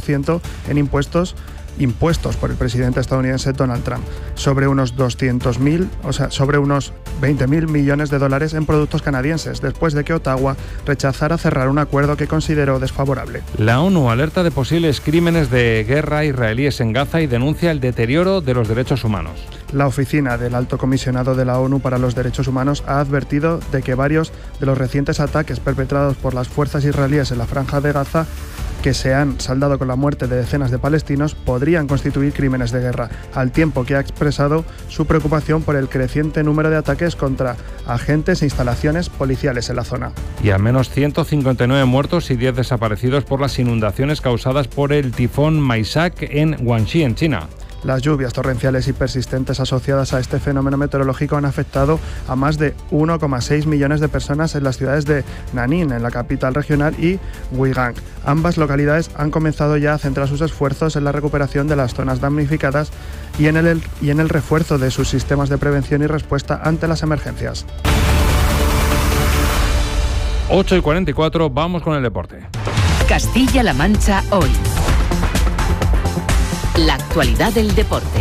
20% en impuestos por el presidente estadounidense Donald Trump, sobre unos 20.000 millones de dólares en productos canadienses, después de que Ottawa rechazara cerrar un acuerdo que consideró desfavorable. La ONU alerta de posibles crímenes de guerra israelíes en Gaza y denuncia el deterioro de los derechos humanos. La oficina del Alto Comisionado de la ONU para los Derechos Humanos ha advertido de que varios de los recientes ataques perpetrados por las fuerzas israelíes en la Franja de Gaza, que se han saldado con la muerte de decenas de palestinos, podrían constituir crímenes de guerra, al tiempo que ha expresado su preocupación por el creciente número de ataques contra agentes e instalaciones policiales en la zona. Y al menos 159 muertos y 10 desaparecidos por las inundaciones causadas por el tifón Maisak en Guangxi, en China. Las lluvias torrenciales y persistentes asociadas a este fenómeno meteorológico han afectado a más de 1,6 millones de personas en las ciudades de Nanning, en la capital regional, y Guigang. Ambas localidades han comenzado ya a centrar sus esfuerzos en la recuperación de las zonas damnificadas y en el refuerzo de sus sistemas de prevención y respuesta ante las emergencias. 8:44, vamos con el deporte. Castilla-La Mancha hoy. La actualidad del deporte.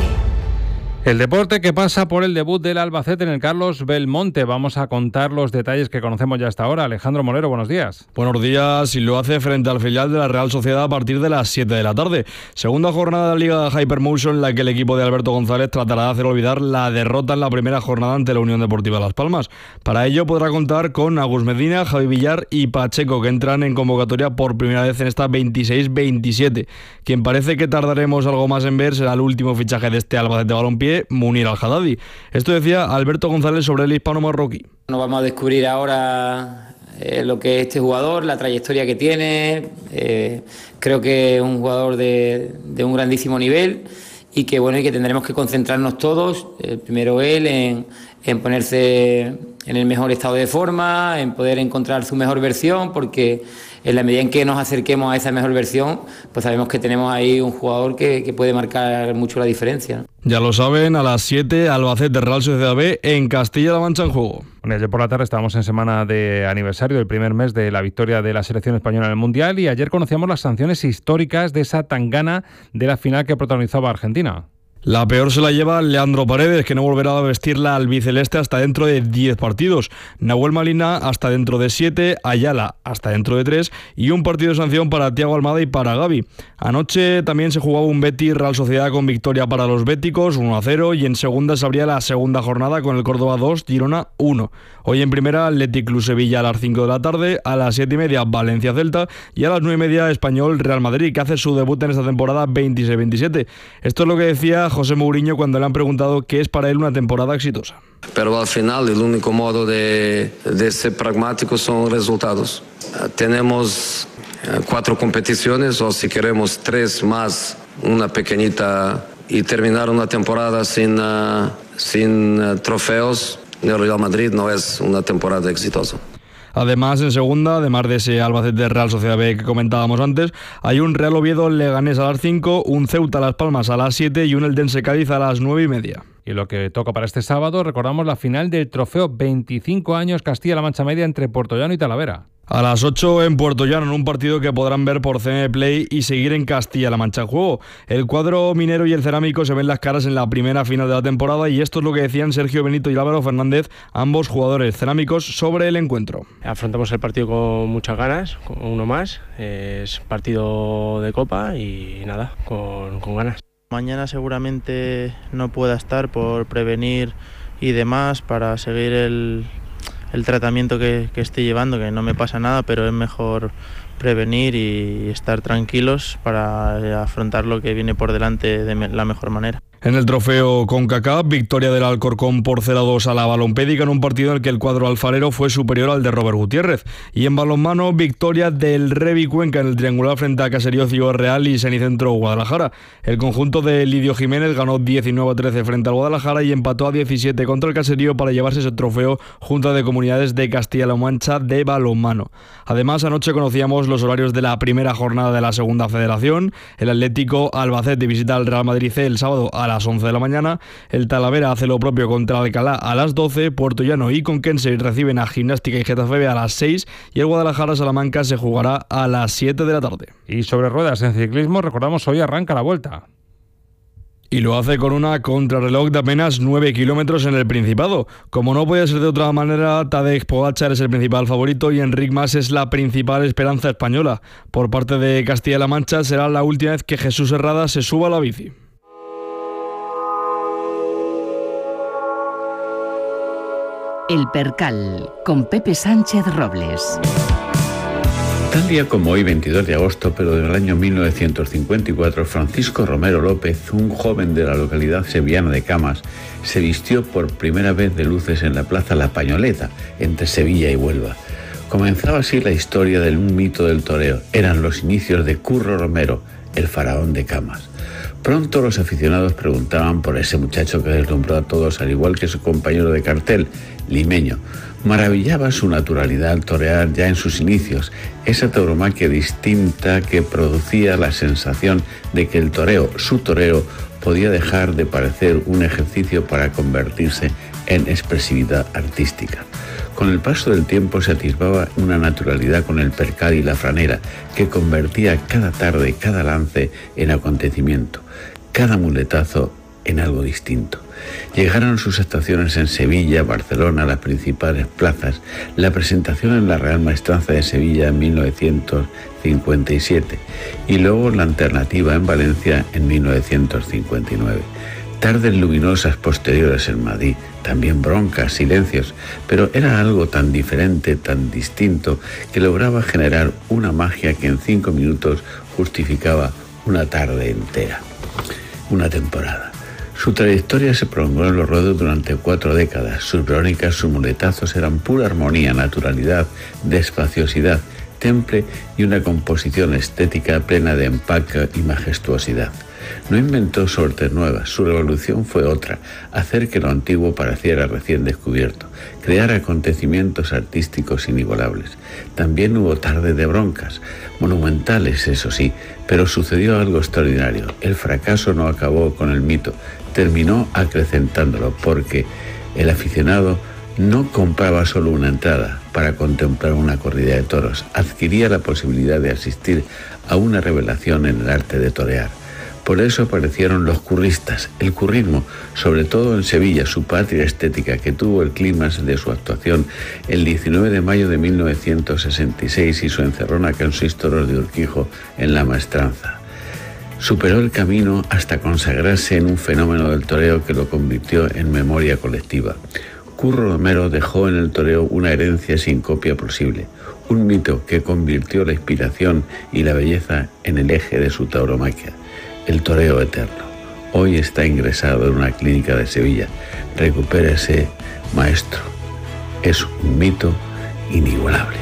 El deporte que pasa por el debut del Albacete en el Carlos Belmonte. Vamos a contar los detalles que conocemos ya hasta ahora. Alejandro Molero, buenos días. Buenos días, y lo hace frente al filial de la Real Sociedad a partir de las 7 de la tarde. Segunda jornada de la Liga Hypermotion, en la que el equipo de Alberto González tratará de hacer olvidar la derrota en la primera jornada ante la Unión Deportiva Las Palmas. Para ello podrá contar con Agus Medina, Javi Villar y Pacheco, que entran en convocatoria por primera vez en esta 26-27. Quien parece que tardaremos algo más en ver será el último fichaje de este Albacete Balompié, Munir Al-Haddadi. Esto decía Alberto González sobre el hispano marroquí. No vamos a descubrir ahora lo que es este jugador, la trayectoria que tiene. Creo que es un jugador de un grandísimo nivel y que bueno, y que tendremos que concentrarnos todos, primero él, en ponerse en el mejor estado de forma, en poder encontrar su mejor versión, porque en la medida en que nos acerquemos a esa mejor versión, pues sabemos que tenemos ahí un jugador que puede marcar mucho la diferencia, ¿no? Ya lo saben, a las 7, Albacete Real Sociedad B en Castilla-La Mancha en juego. Bueno, ayer por la tarde estábamos en semana de aniversario del primer mes de la victoria de la selección española en el Mundial, y ayer conocíamos las sanciones históricas de esa tangana de la final que protagonizaba Argentina. La peor se la lleva Leandro Paredes, que no volverá a vestir la albiceleste hasta dentro de 10 partidos. Nahuel Molina hasta dentro de 7, Ayala hasta dentro de 3 y un partido de sanción para Thiago Almada y para Gavi. Anoche también se jugaba un Betis Real Sociedad con victoria para los béticos, 1-0, y en segunda se abría la segunda jornada con el Córdoba 2, Girona 1. Hoy en primera, Athletic Club Sevilla a las 5 de la tarde, a las 7:30 Valencia Celta y a las 9:30 Español Real Madrid, que hace su debut en esta temporada 26-27. Esto es lo que decía José Mourinho cuando le han preguntado qué es para él una temporada exitosa. Pero al final el único modo de ser pragmático son resultados. Tenemos 4 competiciones, o si queremos 3 más una pequeñita, y terminar una temporada sin trofeos. El Real Madrid no es una temporada exitosa. Además, en segunda, además de ese Albacete Real Sociedad B que comentábamos antes, hay un Real Oviedo Leganés a las 5, un Ceuta Las Palmas a las 7 y un Eldense Cádiz a las 9:30. Y lo que toca para este sábado, recordamos la final del trofeo 25 años Castilla-La Mancha Media entre Puertollano y Talavera. A las 8 en Puertollano, en un partido que podrán ver por CM Play y seguir en Castilla-La Mancha en juego. El cuadro minero y el cerámico se ven las caras en la primera final de la temporada, y esto es lo que decían Sergio Benito y Álvaro Fernández, ambos jugadores cerámicos, sobre el encuentro. Afrontamos el partido con muchas ganas, con uno más. Es partido de Copa y nada, con ganas. Mañana seguramente no pueda estar por prevenir y demás, para seguir el tratamiento que estoy llevando, que no me pasa nada, pero es mejor prevenir y estar tranquilos para afrontar lo que viene por delante de la mejor manera. En el trofeo CONCACAF, victoria del Alcorcón por 0-2 a la Balompédica en un partido en el que el cuadro alfarero fue superior al de Robert Gutiérrez. Y en balonmano, victoria del Revi Cuenca en el triangular frente a Caserío Ciudad Real y Cenicentro Guadalajara. El conjunto de Lidio Jiménez ganó 19-13 frente al Guadalajara y empató a 17 contra el Caserío para llevarse ese trofeo Junta de Comunidades de Castilla-La Mancha de balonmano. Además, anoche conocíamos los horarios de la primera jornada de la Segunda Federación. El Atlético Albacete visita al Real Madrid C el sábado a las las 11 de la mañana, el Talavera hace lo propio contra Alcalá a las 12, Puerto Llano y Conquense reciben a Gimnástica y Getafe B a las 6 y el Guadalajara-Salamanca se jugará a las 7 de la tarde. Y sobre ruedas en ciclismo, recordamos, hoy arranca la Vuelta. Y lo hace con una contrarreloj de apenas 9 kilómetros en el Principado. Como no puede ser de otra manera, Tadej Pogačar es el principal favorito y Enric Mas es la principal esperanza española. Por parte de Castilla-La Mancha será la última vez que Jesús Herrada se suba a la bici. El Percal, con Pepe Sánchez Robles. Tal día como hoy, 22 de agosto, pero del año 1954, Francisco Romero López, un joven de la localidad sevillana de Camas, se vistió por primera vez de luces en la plaza La Pañoleta, entre Sevilla y Huelva. Comenzaba así la historia de un mito del toreo. Eran los inicios de Curro Romero, el faraón de Camas. Pronto los aficionados preguntaban por ese muchacho que deslumbró a todos, al igual que su compañero de cartel, Limeño. Maravillaba su naturalidad al torear ya en sus inicios, esa tauromaquia distinta que producía la sensación de que el toreo, su toreo, podía dejar de parecer un ejercicio para convertirse en expresividad artística. Con el paso del tiempo se atisbaba una naturalidad con el percal y la franera que convertía cada tarde, cada lance en acontecimiento, cada muletazo en algo distinto. Llegaron sus actuaciones en Sevilla, Barcelona, las principales plazas, la presentación en la Real Maestranza de Sevilla en 1957 y luego la alternativa en Valencia en 1959. Tardes luminosas posteriores en Madrid, también broncas, silencios, pero era algo tan diferente, tan distinto, que lograba generar una magia que en 5 minutos justificaba una tarde entera, una temporada. Su trayectoria se prolongó en los ruedos durante 4 décadas. Sus crónicas, sus muletazos eran pura armonía, naturalidad, despaciosidad, temple y una composición estética plena de empaque y majestuosidad. No inventó suertes nuevas, su revolución fue otra, hacer que lo antiguo pareciera recién descubierto, crear acontecimientos artísticos inigualables. También hubo tardes de broncas, monumentales eso sí, pero sucedió algo extraordinario. El fracaso no acabó con el mito, terminó acrecentándolo, porque el aficionado no compraba solo una entrada para contemplar una corrida de toros, adquiría la posibilidad de asistir a una revelación en el arte de torear. Por eso aparecieron los curristas, el currismo, sobre todo en Sevilla, su patria estética, que tuvo el clímax de su actuación el 19 de mayo de 1966 y su encerrona con 6 toros de Urquijo en la Maestranza. Superó el camino hasta consagrarse en un fenómeno del toreo que lo convirtió en memoria colectiva. Curro Romero dejó en el toreo una herencia sin copia posible, un mito que convirtió la inspiración y la belleza en el eje de su tauromaquia. El toreo eterno. Hoy está ingresado en una clínica de Sevilla. Recupérese, maestro. Es un mito inigualable.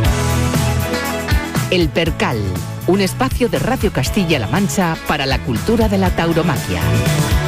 El Percal, un espacio de Radio Castilla-La Mancha para la cultura de la tauromaquia.